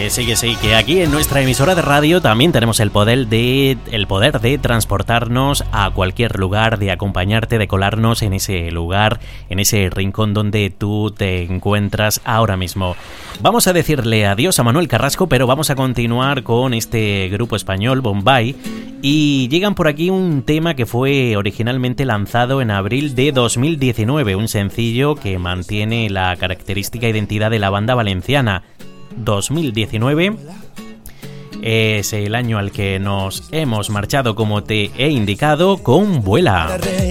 Que sí, que aquí en nuestra emisora de radio también tenemos el poder de transportarnos a cualquier lugar, de acompañarte, de colarnos en ese lugar, en ese rincón donde tú te encuentras ahora mismo. Vamos a decirle adiós a Manuel Carrasco, pero vamos a continuar con este grupo español, Bombay, y llegan por aquí un tema que fue originalmente lanzado en abril de 2019, un sencillo que mantiene la característica identidad de la banda valenciana. 2019 es el año al que nos hemos marchado, como te he indicado, con Vuela.